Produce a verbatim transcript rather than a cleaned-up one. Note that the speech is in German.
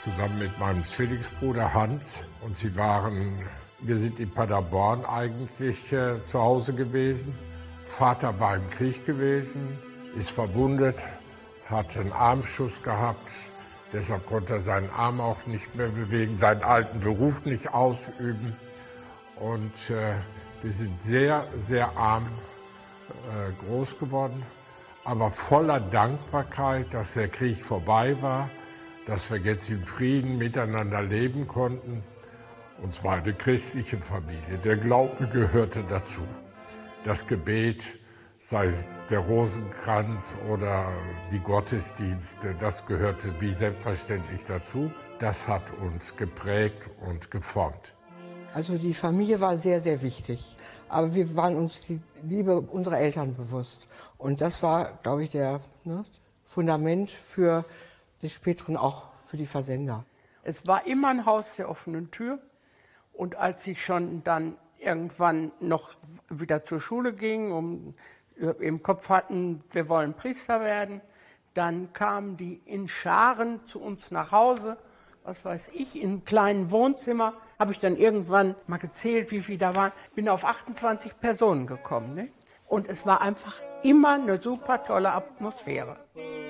zusammen mit meinem Zwillingsbruder Hans. Und sie waren, wir sind in Paderborn eigentlich äh, zu Hause gewesen. Vater war im Krieg gewesen, ist verwundet, hat einen Armschuss gehabt. Deshalb konnte er seinen Arm auch nicht mehr bewegen, seinen alten Beruf nicht ausüben. Und äh, wir sind sehr, sehr arm äh, groß geworden, aber voller Dankbarkeit, dass der Krieg vorbei war, dass wir jetzt in Frieden miteinander leben konnten. Und zwar eine christliche Familie. Der Glaube gehörte dazu. Das Gebet, sei es der Rosenkranz oder die Gottesdienste, das gehörte wie selbstverständlich dazu. Das hat uns geprägt und geformt. Also die Familie war sehr, sehr wichtig. Aber wir waren uns die Liebe unserer Eltern bewusst. Und das war, glaube ich, der ne, Fundament für den späteren auch für die Versender. Es war immer ein Haus der offenen Tür. Und als ich schon dann irgendwann noch wieder zur Schule ging, um im Kopf hatten, wir wollen Priester werden, dann kamen die in Scharen zu uns nach Hause. Was weiß ich, in einem kleinen Wohnzimmer habe ich dann irgendwann mal gezählt, wie viele da waren. Bin auf achtundzwanzig Personen gekommen. Ne? Und es war einfach immer eine super tolle Atmosphäre.